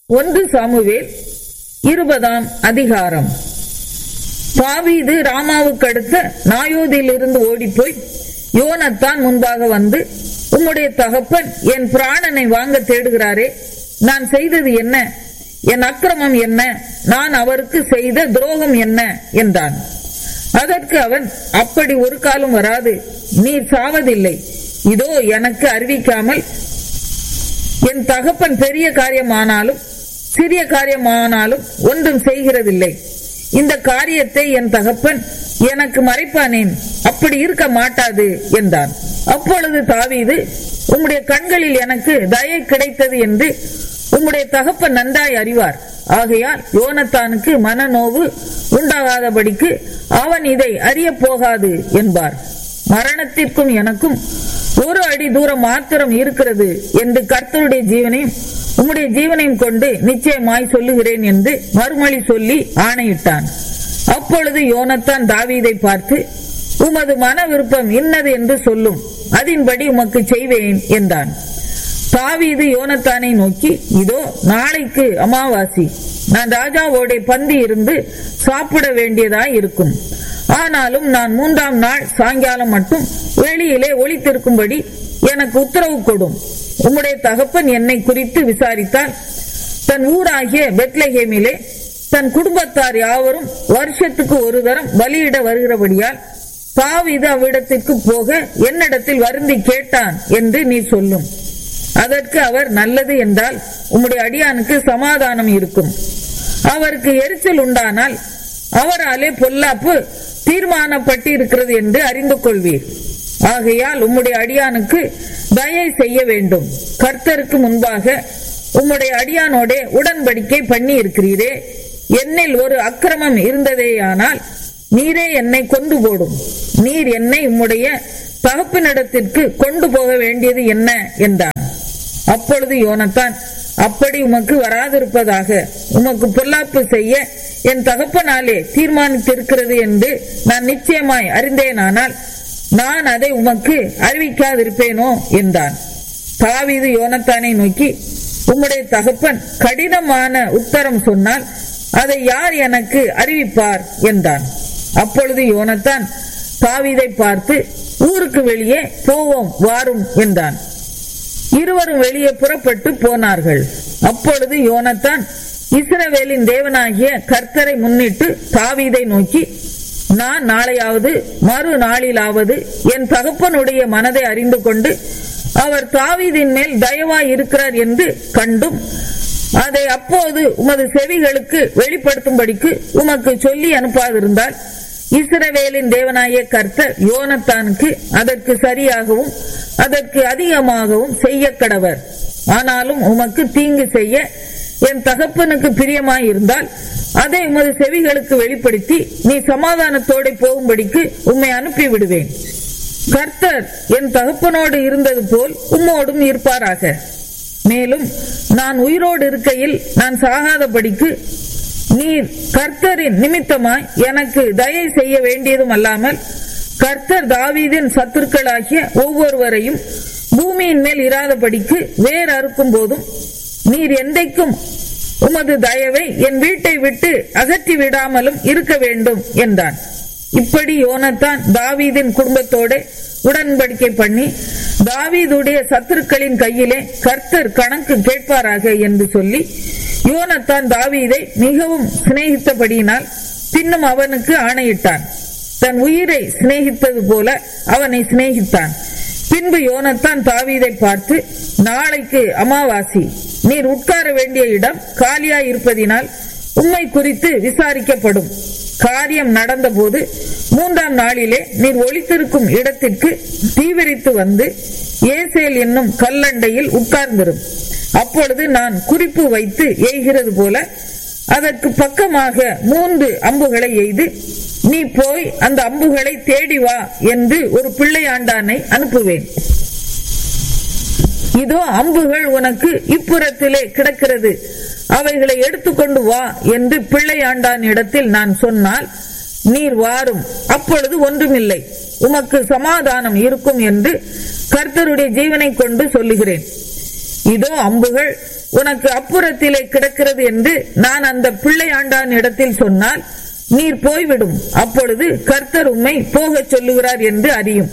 1 Samuel 20 அதிகாரம். தாவீது ராமாவுக்கு அடுத்த நாயோதில் இருந்து ஓடிப்போய் யோனத்தான் முன்பாக வந்து, உம்முடைய தகப்பன் என் பிராணனை வாங்க தேடுகிறாரே, நான் செய்தது என்ன? என் அக்கிரமம் என்ன? நான் அவருக்கு செய்த துரோகம் என்ன என்றான். அதற்கு அவன், அப்படி ஒரு காலம் வராது, நீர் சாவதில்லை. இதோ எனக்கு அறிவிக்காமல் என் தகப்பன் பெரிய காரியமானாலும் சிறிய காரியமானாலும் ஒன்றும் செய்கிறதில்லை. இந்த காரியத்தை என் தகப்பன் எனக்கு மறைப்பானேன்? அப்படி இருக்க மாட்டாது என்றான். அப்பொழுது தாவீது, உம்முடைய கண்களில் எனக்கு தயை கிடைத்தது என்று உம்முடைய தகப்பன் நன்றாய் அறிவார். ஆகையால் யோனத்தானுக்கு மனநோவு உண்டாகாதபடிக்கு அவன் இதை அறிய போகாது என்பார். மரணத்திற்கும் எனக்கும் 1 அடி தூரம் மாத்திரம் இருக்கிறது என்று கர்த்தருடைய ஜீவனையும் உம்முடைய ஜீவனையும் கொண்டு நிச்சயமாய் சொல்லுகிறேன் என்று மறுமொழி சொல்லி ஆணையிட்டான். அப்பொழுது யோனத்தான் தாவீதை பார்த்து, உமது மன விருப்பம் இன்னது என்று சொல்லும், அதன்படி உமக்கு செய்வேன் என்றான். தாவீது யோனத்தானை நோக்கி, இதோ நாளைக்கு அமாவாசி, நான் ராஜாவோட பந்தி இருந்து சாப்பிட வேண்டியதாய் இருக்கும். ஆனாலும் நான் 3ஆம் நாள் சாயங்காலம் மட்டும் வெளியிலே ஒளித்திருக்கும்படி எனக்கு உத்தரவு கொடும். உம்முடைய தகப்பன் என்னை குறித்து விசாரித்தால் தன் ஊராகிய பெத்லெகேமிலே தன் குடும்பத்தார் யாவரும் வருஷத்துக்கு ஒரு தரம் பலியிட வருகிறபடியால் தாவீது அவ்விடத்திற்கு போக என்னிடத்தில் வருந்தி கேட்டான் என்று நீ சொல்லும். அதற்கு அவர், நல்லது என்றால் உம்முடைய அடியானுக்கு சமாதானம் இருக்கும். அவருக்கு எரிச்சல் உண்டானால் அவராலே பொல்லாப்பு தீர்மானப்பட்டு இருக்கிறது என்று அறிந்து கொள்வீர். ஆகையால் உம்முடைய அடியானுக்கு தயை செய்ய வேண்டும். கர்த்தருக்கு முன்பாக உம்முடைய அடியானோட உடன்படிக்கை பண்ணி இருக்கிறீரே, என்னில் ஒரு அக்கிரமம் இருந்ததேயானால் நீரே என்னை கொண்டு போடும். நீர் என்னை உம்முடைய தகப்பனிடத்திற்கு கொண்டு போக வேண்டியது என்ன என்றான். அப்பொழுது யோனத்தான், அப்படி உமக்கு வராதிருப்பதாக, உமக்கு பொல்லாப்பு செய்ய என் தகப்பனாலே தீர்மானித்திருக்கிறது என்று நான் நிச்சயமாய் அறிந்தேனானால் நான் அதை உமக்கு அறிவிக்காதிருப்பேனோ என்றான். தாவீது யோனத்தானை நோக்கி, உம்முடைய தகப்பன் கடினமான உத்தரம் சொன்னால் அதை யார் எனக்கு அறிவிப்பார் என்றான். அப்பொழுது யோனத்தான் தாவீதை பார்த்து, ஊருக்கு வெளியே போவோம் வாரும் என்றான். இருவரும் வெளியே புறப்பட்டு போனார்கள். அப்பொழுது யோனத்தான் இஸ்ரவேலின் தேவனாகிய கர்த்தரை முன்னிட்டு தாவீதை நோக்கி, நான் நாளையாவது மறுநாளிலாவது என் தகப்பனுடைய மனதை அறிந்து கொண்டு அவர் தாவீதின் மேல் தயவாய் இருக்கிறார் என்று கண்டும் அதை அப்போது உமது செவிகளுக்கு வெளிப்படுத்தும்படிக்கு உமக்கு சொல்லி அனுப்பாதிருந்தால் இஸ்ரவேலின் தேவனாகிய கர்த்தர் யோனத்தானுக்கு அதற்கு சரியாகவும் அதற்கு அதிகமாகவும் செய்ய கடவர். ஆனாலும் உமக்கு தீங்கு செய்ய என் தகப்பனுக்கு பிரியமாயிருந்தால் அதை உமது செவிகளுக்கு வெளிப்படுத்தி நீ சமாதானத்தோடு போகும்படிக்கு உம்மை அனுப்பி விடுவேன். கர்த்தர் என் தகப்பனோடு இருந்தது போல் உம்மோடும் இருப்பாராக. மேலும் நான் உயிரோடு இருக்கையில் நான் சாகாதபடிக்கு நீர் கர்த்தரின் நிமித்தமாய் எனக்கு தயை செய்ய வேண்டியதும் அல்லாமல் கர்த்தர் தாவீதின் சத்துருக்களாகிய ஒவ்வொருவரையும் பூமியின் மேல் இராதபடிக்கு வேர் அறுக்கும் போதும் நீர் என்றைக்கும் உமது தயவை என் வீட்டை விட்டு அகற்றி விடாமலும் இருக்க வேண்டும் என்றான். இப்படி யோனத்தான் தாவீதின் குடும்பத்தோட உடன்படிக்கை பண்ணி தாவீதுடைய சத்துருக்களின் கையிலே கர்த்தர் கணக்கு கேட்பாராக என்று சொல்லி யோனத்தான் தாவீதை மிகவும் சிநேகித்தபடியினால் பின்னும் அவனுக்கு ஆணையிட்டான். தன் உயிரை சிநேகித்தது போல அவனை சிநேகித்தான். பின்பு யோனத்தான் தாவீதை பார்த்து, நாளைக்கு அமாவாசி, நீர் உட்கார வேண்டிய இடம் காலியாய் இருப்பதினால் உம்மை குறித்து விசாரிக்கப்படும். காரியம் நடந்த போது 3ஆம் நாளிலே நீர் ஒளித்திருக்கும் இடத்திற்கு தீவிரித்து வந்து ஏசேல் என்னும் கல்லண்டையில் உட்கார்ந்திரும். அப்பொழுது நான் குறிப்பு வைத்து எய்கிறது போல அதற்கு பக்கமாக 3 அம்புகளை எய்து நீ போய் அந்த அம்புகளை தேடி வா என்று ஒரு பிள்ளையாண்டானை அனுப்புவேன். இதோ அம்புகள் உனக்கு இப்புறத்திலே கிடக்கிறது, அவைகளை எடுத்துக்கொண்டு வா என்று பிள்ளையாண்டான் இடத்தில் நான் சொன்னால் நீர் வாரும். அப்பொழுது ஒன்றுமில்லை, உமக்கு சமாதானம் இருக்கும் என்று கர்த்தருடைய ஜீவனை கொண்டு சொல்லுகிறேன். இதோ அம்புகள் உனக்கு அப்புறத்திலே கிடக்கிறது என்று நான் அந்த பிள்ளையாண்டான் இடத்தில் சொன்னால் நீர் போய்விடும். அப்பொழுது கர்த்தர் உம்மை போகச் சொல்லுகிறார் என்று அறியும்.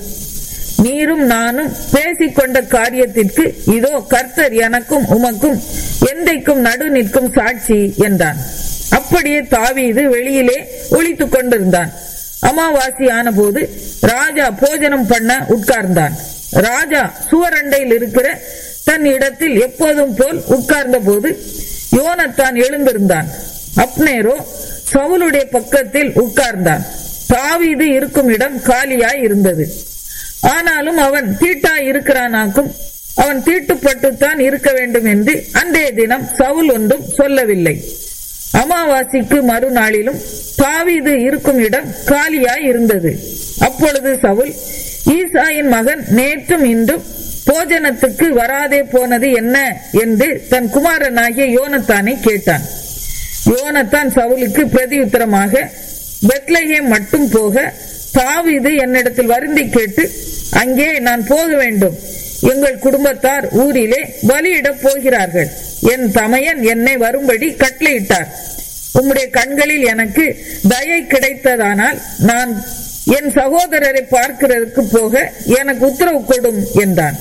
நீரும் நானும் பேசிக்கொண்ட காரியத்திற்கு இதோ கர்த்தர் எனக்கும் உமக்கும் எந்தைக்கும் நடு நிற்கும் சாட்சி என்றான். அப்படியே தாவீது வெளியிலே ஒளித்துக் கொண்டிருந்தான். அமாவாசை ஆன போது ராஜா போஜனம் பண்ண உட்கார்ந்தான். ராஜா சுவரண்டையில் இருக்கிற தன் இடத்தில் எப்போதும் போல் உட்கார்ந்த போது யோனத்தான் எழுந்திருந்தான். அப்னேரோ சவுலுடைய பக்கத்தில் உட்கார்ந்தான். தாவீது இருக்கும் இடம் காலியாய் இருந்தது. ஆனாலும் அவன் தீட்டாய் இருக்கிறானாக்கும் அவன் தீட்டுப்பட்டுத்தான் இருக்க வேண்டும் என்று அன்றைய தினம் சவுல் ஒன்றும் சொல்லவில்லை. அமாவாசைக்கு மறுநாளிலும் தாவீது இருக்கும் இடம் காலியாய் இருந்தது. அப்பொழுது சவுல், ஈசாயின் மகன் நேற்றும் இன்றும் போஜனத்துக்கு வராதே போனது என்ன என்று தன் குமாரனாகிய யோனத்தானை கேட்டான். யோனத்தான் சவுலுக்கு பிரதியுத்தரமாக, பெத்லகேம் மட்டும் போக தாவீது என்னிடத்தில் வருந்தி கேட்டு, அங்கே நான் போக வேண்டும். எங்கள் குடும்பத்தார் ஊரிலே பலியிடப் போகிறார்கள். என் தமையன் என்னை வரும்படி கட்டளையிட்டார். உம்முடைய கண்களில் எனக்கு தயை கிடைத்ததானால் நான் என் சகோதரரை பார்க்கிறதுக்கு போக எனக்கு உத்தரவு கொடும் என்றான்.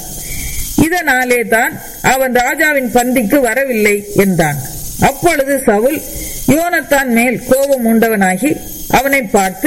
இதனாலே தான் அவன் ராஜாவின் பந்திக்கு வரவில்லை என்றான். அப்பொழுது சவுல் யோனத்தான் மேல் கோபம் உண்டவனாகி அவனை பார்த்து,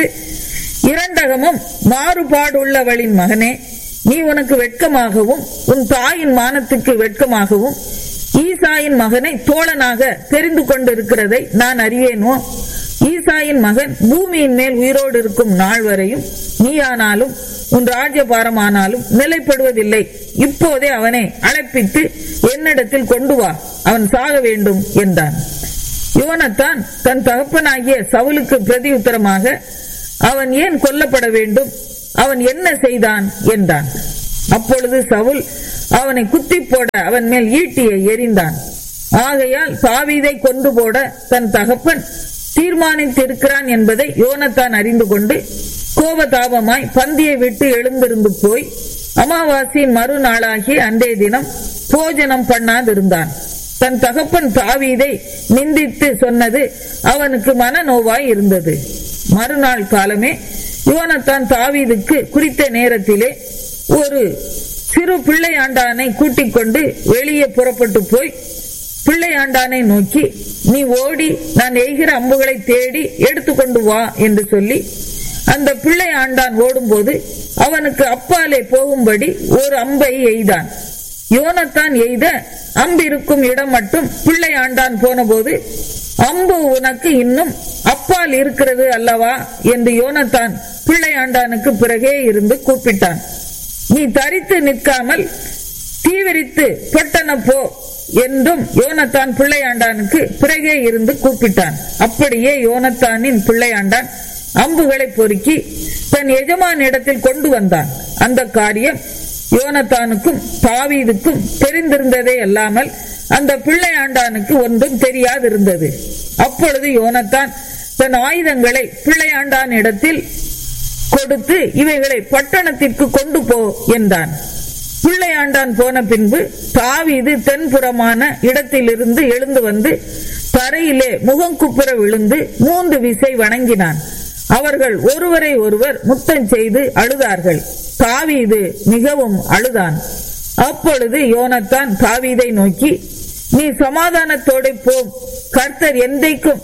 இரண்டகமும் மாறுபாடுள்ளவளின் மகனே, நீ உனக்கு வெட்கமாகவும் உன் தாயின் மானத்துக்கு வெட்கமாகவும் ஈசாயின் மகனை தோழனாக தெரிந்து கொண்டிருக்கிறதை நான் அறிவேனோ? ஈசாயின் மகன் பூமியின் மேல் உயிரோடு இருக்கும் நாள் வரையும் நீயானாலும் உன் ராஜ்யபாரமானாலும் நிலைப்படுவதில்லை. இப்போதே அவனை அழைப்பித்து என்னிடத்தில் கொண்டு வா, அவன் சாக வேண்டும் என்றான். யோனத்தான் தன் தகப்பனாகிய சவுலுக்கு பிரதியுத்தரமாக, அவன் ஏன் கொல்லப்பட வேண்டும்? அவன் என்ன செய்தான் என்றான். அப்பொழுது சவுல் அவனை குத்தி போட அவன் மேல் ஈட்டியை எறிந்தான். ஆகையால் தாவீதை கொண்டு போட தன் தகப்பன் தீர்மானித்திருக்கிறான் என்பதை யோனத்தான் அறிந்து கொண்டு கோபதாபமாய் பந்தியை விட்டு எழுந்திருந்து போய் அமாவாசையின் மறுநாளாகிய அன்றைய தினம் போஜனம் பண்ணாதிருந்தான். தன் தகப்பன் தாவீதை நிந்தித்து சொன்னது அவனுக்கு மனநோவாய் இருந்தது. மறுநாள் காலமே யோனத்தான் தாவீதுக்கு குறித்த நேரத்திலே ஒரு சிறு பிள்ளையாண்டானை கூட்டிக் கொண்டு வெளியே புறப்பட்டு போய் பிள்ளையாண்டானை நோக்கி, நீ ஓடி நான் எய்கிற அம்புகளை தேடி எடுத்துக்கொண்டு வா என்று சொல்லி அந்த பிள்ளையாண்டான் ஓடும்போது அவனுக்கு அப்பாலே போகும்படி ஒரு அம்பை எய்தான். யோனத்தான் எய்த அம்பிருக்கும் இடம் மட்டும் பிள்ளையாண்டான் போன போது, அம்பு உனக்கு இன்னும் அப்பால் இருக்கிறது அல்லவா என்று யோனத்தான் பிள்ளையாண்டானுக்கு பிறகே இருந்து கூப்பிட்டான். நீ தரித்து நிற்காமல் தீவிரித்து பட்டண போ என்றும் யோனத்தான் பிள்ளையாண்டானுக்கு பிறகே இருந்து கூப்பிட்டான். அப்படியே யோனத்தானின் பிள்ளையாண்டான் அம்புகளை பொறுக்கி தன் எஜமான் இடத்தில் கொண்டு வந்தான். அந்த காரியம் யோனத்தானுக்கும் தாவீதுக்கும் தெரிந்திருந்ததே அல்லாமல் அந்த பிள்ளையாண்டானுக்கு ஒன்றும் தெரியாதிருந்தது. அப்பொழுது யோனத்தான் தன் ஆயுதங்களை பிள்ளையாண்டான் இடத்தில் கொடுத்து, இவைகளை பட்டணத்திற்கு கொண்டு போ என்றான். பிள்ளையாண்டான் போன பின்பு தாவீது தென்புறமான இடத்திலிருந்து எழுந்து வந்து தரையிலே முகங்குப்புற விழுந்து 3 விசை வணங்கினான். அவர்கள் ஒருவரை ஒருவர் முத்தம் செய்து அழுதார்கள். தாவீது மிகவும் அழுதான். அப்பொழுது யோனத்தான் தாவீதை நோக்கி, நீ சமாதானத்தோடு போம், கர்த்தர் என்றைக்கும்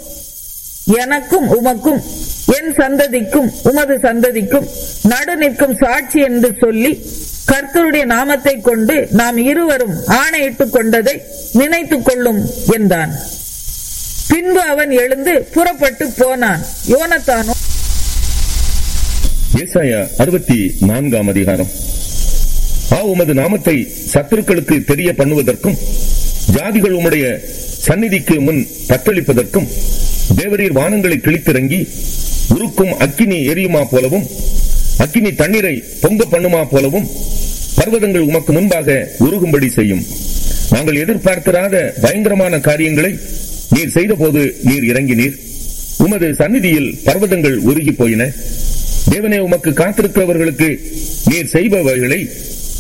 எனக்கும் உமக்கும் என் சந்ததிக்கும் உமது சந்ததிக்கும் நடு நிற்கும் சாட்சி என்று சொல்லி கர்த்தருடைய நாமத்தை கொண்டு நாம் இருவரும் ஆணையிட்டுக் கொண்டதை நினைத்துக் கொள்ளும் என்றான். பின்பு அவன் எழுந்து புறப்பட்டு போனான். யோனத்தானோ ஏசாயா 64 அதிகாரம். உமது நாமத்தை சத்துருக்களுக்கு தெரிய பண்ணுவதற்கும் ஜாதிகள் உம்முடைய சந்நிதிக்கு முன் தத்தளிப்பதற்கும் தேவரீர் வானங்களை கிழித்திறங்கி உருக்கும் அக்கினி எரியுமா போலவும் அக்கினி தண்ணீரை பொங்க பண்ணுமா போலவும் பர்வதங்கள் உமக்கு முன்பாக உருகும்படி செய்யும். நாங்கள் எதிர்பார்த்திராத பயங்கரமான காரியங்களை நீர் செய்த போது நீர் இறங்கினீர். உமது சந்நிதியில் பர்வதங்கள் உருகி போயின. தேவனே, உமக்கு காத்திருக்கிறவர்களுக்கு நீர் செய்பவைகளை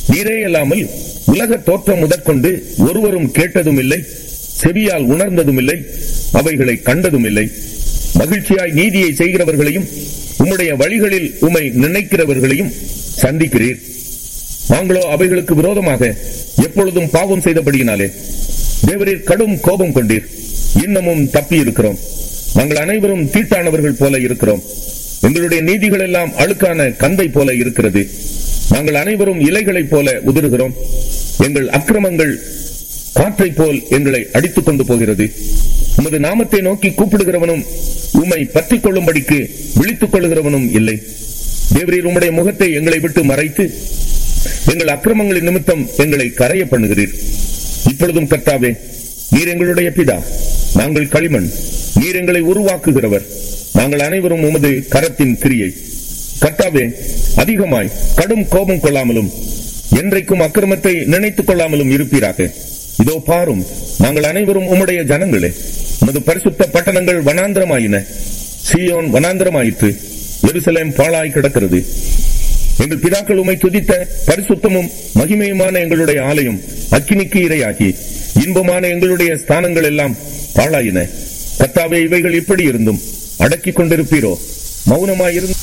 நீரே அல்லாமல் உலக தோற்றம் முதற்கொண்டு ஒருவரும் கேட்டதும் இல்லை, செவியால் உணர்ந்ததும் இல்லை, அவைகளை கண்டதும் இல்லை. மகிழ்ச்சியாய் நீதியை செய்கிறவர்களையும் உம்முடைய வழிகளில் உம்மை நினைக்கிறவர்களையும் சந்திக்கிறீர். நாங்களோ அவைகளுக்கு விரோதமாக எப்பொழுதும் பாவம் செய்தபடியினாலே தேவரீர் கடும் கோபம் கொண்டீர். இன்னமும் தப்பி இருக்கிறோம். நாங்கள் அனைவரும் தீட்டானவர்கள் போல இருக்கிறோம். எங்களுடைய நீதிகள் எல்லாம் அழுக்கான கந்தை போல இருக்கிறது. நாங்கள் அனைவரும் இலைகளைப் போல உதிர்கிறோம். எங்கள் அக்கிரமங்கள் காற்றை போல் எங்களை அடித்துக் கொண்டு போகிறது. உமது நாமத்தை நோக்கி கூப்பிடுகிறவனும் உம்மை பற்றிக் கொள்ளும்படிக்கு விழித்துக் கொள்ளுகிறவனும் இல்லை. தேவரீர் உம்முடைய முகத்தை எங்களை விட்டு மறைத்து எங்கள் அக்கிரமங்களின் நிமித்தம் எங்களை கரைய பண்ணுகிறீர். இப்பொழுதும் கர்த்தாவே, நீர் எங்களுடைய பிதா, நாங்கள் களிமண். நீர் எங்களை உருவாக்குகிறவர். நாங்கள் அனைவரும் உமது கரத்தின் கிரியை. கர்த்தாவே, அதிகமாய் கடும் கோபம் கொள்ளாமலும் என்றைக்கும் அக்கிரமத்தை நினைத்துக் கொள்ளாமலும் இருப்பீராக. இதோ பாரும், நாங்கள் அனைவரும் உம்முடைய ஜனங்களே. உமது பரிசுத்த பட்டணங்கள் வனாந்திரமாயின. சீயோன் வனாந்திரமாயிற்று. எருசலேம் பாழாய் கிடக்கிறது. எங்கள் பிதாக்கள் உம்மை துதித்த பரிசுத்தமும் மகிமையுமான எங்களுடைய ஆலயம் அக்கினிக்கு இரையாகி இன்பமான எங்களுடைய ஸ்தானங்கள் எல்லாம் பாழாயின. கர்த்தாவே, இவைகள் இப்படி இருந்தும் அடக்கிக் கொண்டிருப்பீரோ? மௌனமாயிருந்து.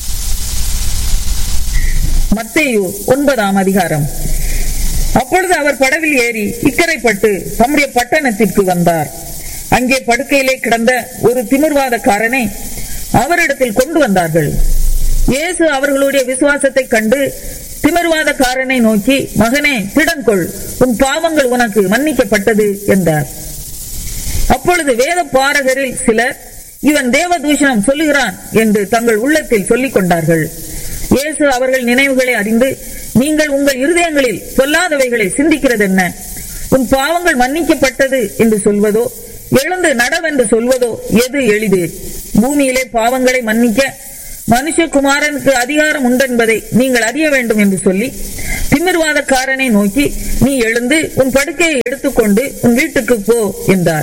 மத்தேயு 9ஆம் அதிகாரம். அப்பொழுது அவர் படவில் ஏறி இக்கரைப்பட்டு தம்முடைய பட்டணத்திற்கு வந்தார். அங்கே படுக்கையிலே கிடந்த ஒரு திமிர்வாதக்காரனை அவரிடத்தில் கொண்டு வந்தார்கள். இயேசு அவர்களுடைய விசுவாசத்தை கண்டு திமிர்வாதக்காரனை நோக்கி, மகனே, திடன்கொள், உன் பாவங்கள் உனக்கு மன்னிக்கப்பட்டது என்றார். அப்பொழுது வேத பாரகரில் சிலர், இவன் தேவதூஷணம் சொல்லுகிறான் என்று தங்கள் உள்ளத்தில் சொல்லிக் கொண்டார்கள். இயேசு அவர்கள் நினைவுகளை அறிந்து, நீங்கள் உங்கள் இருதயங்களில் சொல்லாதவைகளை சிந்திக்கிறதென்ன? உன் பாவங்கள் மன்னிக்கப்பட்டது என்று சொல்வதோ, எழுந்து நடவென்று சொல்வதோ எது எளிது? பூமியிலே பாவங்களை மன்னிக்க மனுஷகுமாரனுக்கு அதிகாரம் உண்டென்பதை நீங்கள் அறிய வேண்டும் என்று சொல்லி திமிர்வாதக்காரனை நோக்கி, நீ எழுந்து உன் படுக்கையை எடுத்துக்கொண்டு உன் வீட்டுக்கு போ என்றார்.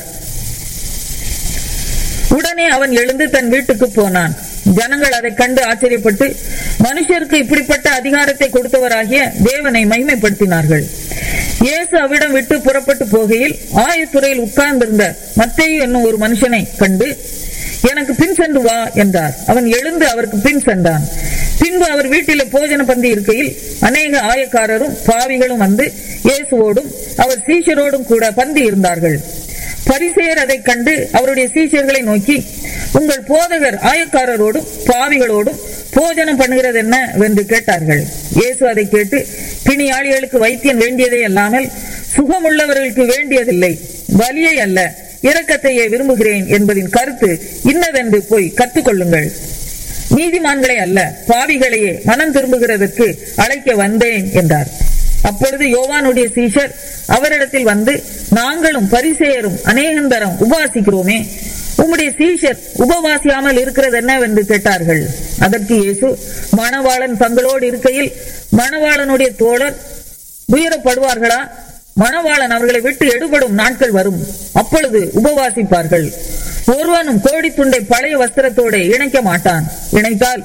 உடனே அவன் எழுந்து தன் வீட்டுக்கு போனான். ஜனங்கள் அதை கண்டு ஆச்சரியப்பட்டு மனுஷருக்கு இப்படிப்பட்ட அதிகாரத்தை கொடுத்தவராகிய தேவனை மகிமைப்படுத்தினார்கள். இயேசு அவ்விடம் விட்டு புறப்பட்டு போகையில் ஆயத்துறையில் உட்கார்ந்திருந்த மத்தேயு என்னும் ஒரு மனுஷனை கண்டு, எனக்கு பின் சென்று வா என்றார். அவன் எழுந்து அவருக்கு பின் சென்றான். பின்பு அவர் வீட்டிலே போஜன பந்தி இருக்கையில் அநேக ஆயக்காரரும் பாவிகளும் வந்து இயேசுவோடும் அவர் சீஷரோடும் கூட பந்தி இருந்தார்கள். பரிசேயர் அதை கண்டு அவருடைய சீஷர்களை நோக்கி, உங்கள் போதகர் ஆயக்காரரோடும் பாவிகளோடும் போஜனம் பண்ணுகிறது என்ன என்று கேட்டார்கள். இயேசு அதை கேட்டு, பிணியாளிகளுக்கு வைத்தியம் வேண்டியதே அல்லாமல் சுகமுள்ளவர்களுக்கு வேண்டியதில்லை, வலியை அல்ல இரக்கத்தையே விரும்புகிறேன் என்பதின் கருத்து இன்னதென்று போய் கற்றுக்கொள்ளுங்கள். நீதிமான்களை அல்ல பாவிகளையே மனம் திரும்புகிறதற்கு அழைக்க வந்தேன் என்றார். அப்பொழுது யோவானுடைய சீஷர் அவரிடத்தில் வந்து, நாங்களும் பரிசேயரும் அநேகந்தரம் உபவாசிக்கிறோமே, உம்முடைய சீஷர் உபவாசியாமல் இருக்கிறது என்னவென்று கேட்டார்கள். அதற்கு இயேசு, மணவாளன் தங்களோடு இருக்கையில் மணவாளனுடைய தோழர் துயரப்படுவார்களா? மணவாளன் அவர்களை விட்டு எடுபடும் நாட்கள் வரும், அப்பொழுது உபவாசிப்பார்கள். ஒருவனும் கோடி துண்டை பழைய வஸ்திரத்தோடு இணைக்க மாட்டான். இணைத்தால்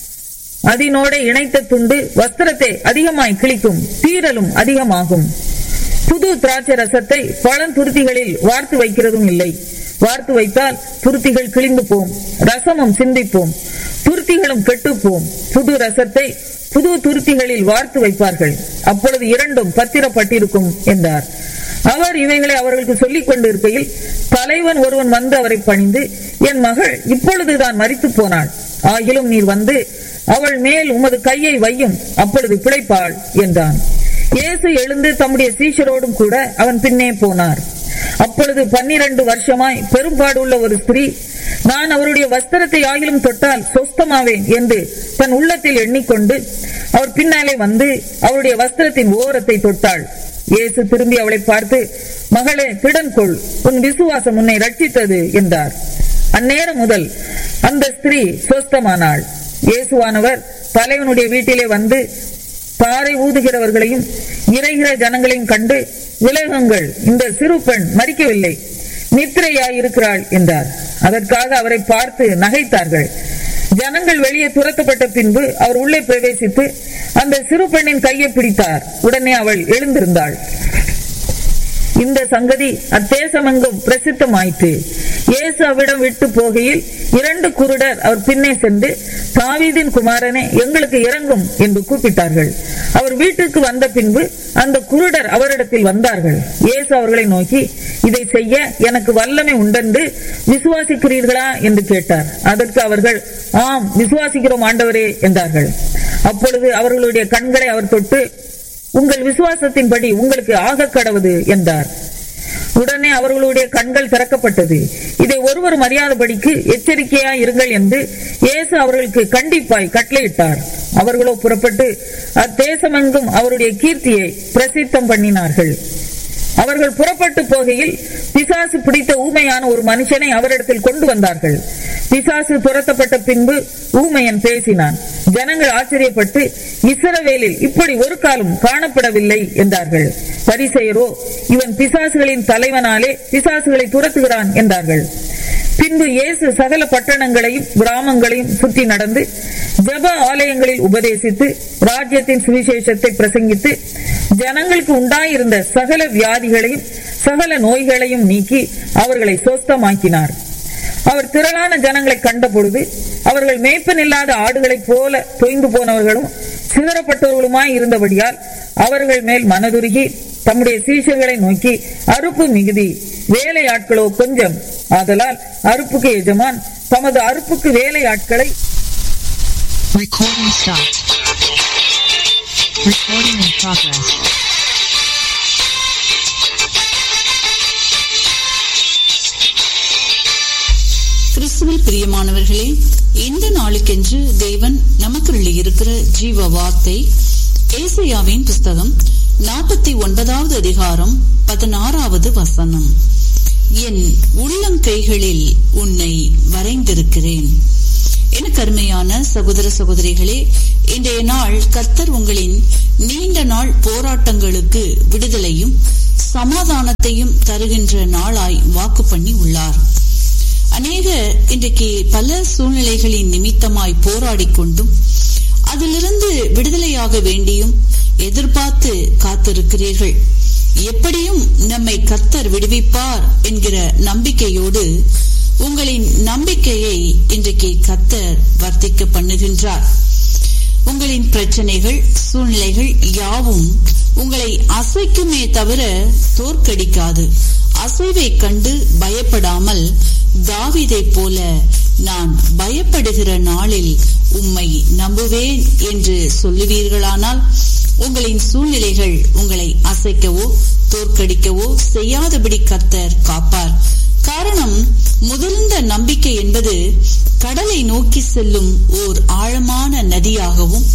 அதனோட இணைத்த துண்டு வஸ்திரத்தை அதிகமாய் கிழிக்கும், தீரலும் அதிகமாகும். புது திராட்சை ரசத்தை பழந்துருத்திகளில் வார்த்து வைக்கிறதும் இல்லை. வார்த்து வைத்தால் துருத்திகள் கிழிந்து போம், ரசமும் சிந்திப்போம், துருத்திகளும் கெட்டுப்போம். புது ரசத்தை புது துருத்திகளில் வார்த்து வைப்பார்கள், அப்பொழுது இரண்டும் பத்திரப்பட்டிருக்கும் என்றார். அவர் இவைகளை அவர்களுக்கு சொல்லிக் கொண்டிருக்கையில் தலைவன் ஒருவன் வந்து அவரை பணிந்து, என் மகள் இப்பொழுதுதான் மரித்து போனாள், ஆகிலும் நீர் வந்து அவள் மேல் உமது கையை வையும், அப்பொழுது பிழைப்பாள் என்றான். இயேசு எழுந்து தம்முடைய சீஷரோடும் கூட அவன் பின்னே போனார். அப்பொழுது 12 வருஷமாய் பெரும்பாடுள்ள ஒரு ஸ்திரீ, நான் அவருடைய வஸ்திரத்தை ஆகிலும் தொட்டால் சொஸ்தமாவேன் என்று தன் உள்ளத்தில் எண்ணிக்கொண்டு அவர் பின்னாலே வந்து அவருடைய வஸ்திரத்தின் ஓரத்தை தொட்டாள். இயேசு திரும்பி அவளை பார்த்து, மகளே, திடன்கொள், உன் விசுவாசம் உன்னை ரட்சித்தது என்றார். அந்நேரம் முதல் அந்த ஸ்திரீ சொஸ்தமானாள். இயேசுவானவர் தலைவனுடைய வீட்டிலே வந்து பாறை ஊதுகிறவர்களையும் இறைகிற ஜனங்களையும் கண்டு, விலகுங்கள், இந்த சிறு பெண் மரிக்கவில்லை, நித்திரையாயிருக்கிறாள் என்றார். அதற்காக அவரை பார்த்து நகைத்தார்கள். ஜனங்கள் வெளியே துரத்தப்பட்ட பின்பு அவர் உள்ளே பிரவேசித்து அந்த சிறு பெண்ணின் கையை பிடித்தார். உடனே அவள் எழுந்திருந்தாள். இந்த சங்கதி அத்தேசமெங்கும் பிரசித்தமாயிற்று. இயேசு அவ்விடம் விட்டு போகையில் 2 குருடர் அவர் பின்னே சென்று, தாவீதின் குமாரனே, எங்களுக்கு இறங்கும் என்று கூப்பிட்டார்கள். அவர் வீட்டுக்கு வந்த பின்பு அந்த குருடர் அவரிடத்தில் வந்தார்கள். இயேசு அவர்களை நோக்கி, இதை செய்ய எனக்கு வல்லமை உண்டென்று விசுவாசிக்கிறீர்களா என்று கேட்டார். அதற்கு அவர்கள், ஆம், விசுவாசிக்கிறோம் ஆண்டவரே என்றார்கள். அப்பொழுது அவர்களுடைய கண்களை அவர் தொட்டு, உங்கள் விசுவாசத்தின்படி உங்களுக்கு ஆக கடவுது என்றார். உடனே அவர்களுடைய கண்கள் திறக்கப்பட்டது. இதை ஒருவரும் அறியாதபடிக்கு எச்சரிக்கையா இருங்கள் என்று இயேசு அவர்களுக்கு கண்டிப்பாய் கட்டளையிட்டார். அவர்களோ புறப்பட்டு அத்தேசமெங்கும் அவருடைய கீர்த்தியை பிரசித்தம் பண்ணினார்கள். அவர்கள் புறப்பட்டு போகையில் பிசாசு பிடித்த ஊமையான ஒரு மனுஷனை அவரிடத்தில் கொண்டு வந்தார்கள். பிசாசு துரத்தப்பட்ட பின்பு ஊமையன் பேசினான். ஜனங்கள் ஆச்சரியப்பட்டு, இஸ்ரவேலில் இப்படி ஒரு காலம் காணப்படவில்லை என்றார்கள். பரிசேயரோ, இவன் பிசாசுகளின் தலைவனாலே பிசாசுகளை துரத்துகிறான் என்றார்கள். பின்பு இயேசு சகல பட்டணங்களையும் கிராமங்களையும் சுற்றி நடந்து ஜெப ஆலயங்களில் உபதேசித்து ராஜ்யத்தின் சுவிசேஷத்தை பிரசங்கித்து ஜனங்களுக்கு உண்டாயிருந்த சகல வியாதிகளையும் சகல நோய்களையும் நீக்கி அவர்களை சொஸ்தமாக்கினார். அவர் திரளான ஜனங்களை கண்ட பொழுது அவர்கள் மேய்ப்பனில்லாத ஆடுகளைப் போல தொய்ந்து போனவர்களும் சிதறப்பட்டவர்களுமாய் இருந்தபடியால் அவர்கள் மேல் மனதுருகி தம்முடைய சீஷர்களை நோக்கி, அறுப்பு மிகுதி, வேலை ஆட்களோ கொஞ்சம். ஆதலால் அறுப்புக்கு எஜமான் தமது அறுப்புக்கு வேலை ஆட்களை கிறிஸ்துவில் பிரியமானவர்களே, இந்த நாளுக்கென்று தேவன் நமக்கு இருக்கிற ஜீவ வார்த்தை ஏசாயாவின் புஸ்தகம் 49வது அதிகாரம் 16வது வசனம். என் உள்ளங்கைகளில் உன்னை வரைந்திருக்கிறேன். எனக்கு அருமையான சகோதர சகோதரிகளே, இன்றைய நாள் கர்த்தர் உங்களின் நீண்ட நாள் போராட்டங்களுக்கு விடுதலையும் சமாதானத்தையும் தருகின்ற நாளாய் வாக்கு பண்ணி உள்ளார். அநேகர் இன்றைக்கு பல சூழ்நிலைகளின் நிமித்தமாய் போராடி கொண்டும் அதிலிருந்து விடுதலையாக வேண்டியும் எதிர்பார்த்து காத்திருக்கிறீர்கள். எப்படியும் நம்மை கர்த்தர் விடுவிப்பார் என்கிற நம்பிக்கையோடு உங்களின் நம்பிக்கையை இன்றைக்கு கர்த்தர் வர்த்திக்க பண்ணுகின்றார். உங்களின் பிரச்சனைகள் சூழ்நிலைகள் யாவும் உங்களை அசைக்குமே தவிர தோற்கடிக்காது. அசைவை கண்டு பயப்படாமல் தாவீதை போல நான் பயப்படுகிற நாளில் உம்மை நம்புவேன் என்று சொல்லுவீர்களானால் உங்களின் சூழ்நிலைகள் உங்களை அசைக்கவோ தோற்கடிக்கவோ செய்யாதபடி கர்த்தர் காப்பார். காரணம், முதலிருந்த நம்பிக்கை என்பது கடலை நோக்கி செல்லும் ஓர் ஆழமான நதியாகவும்